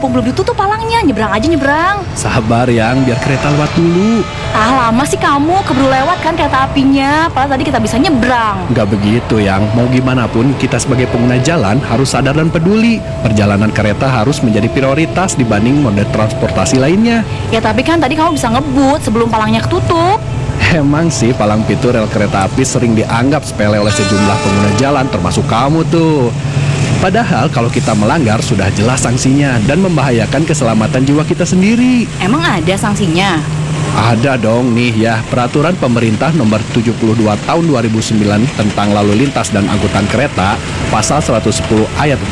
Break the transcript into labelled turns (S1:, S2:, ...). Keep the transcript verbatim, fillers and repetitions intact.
S1: mumpung belum ditutup palangnya, nyebrang aja nyebrang.
S2: Sabar yang, biar kereta lewat dulu.
S1: Ah, lama sih kamu, keburu lewat kan kereta apinya. Padahal tadi kita bisa nyebrang.
S2: Nggak begitu yang, mau gimana pun kita sebagai pengguna jalan harus sadar dan peduli. Perjalanan kereta harus menjadi prioritas dibanding moda transportasi lainnya.
S1: Ya tapi kan tadi kamu bisa ngebut sebelum palangnya ketutup.
S2: Emang sih palang pintu rel kereta api sering dianggap sepele oleh sejumlah pengguna jalan termasuk kamu tuh. Padahal kalau kita melanggar sudah jelas sanksinya dan membahayakan keselamatan jiwa kita sendiri.
S1: Emang ada sanksinya?
S2: Ada dong nih ya, peraturan pemerintah nomor tujuh puluh dua tahun dua ribu sembilan tentang lalu lintas dan angkutan kereta, pasal seratus sepuluh ayat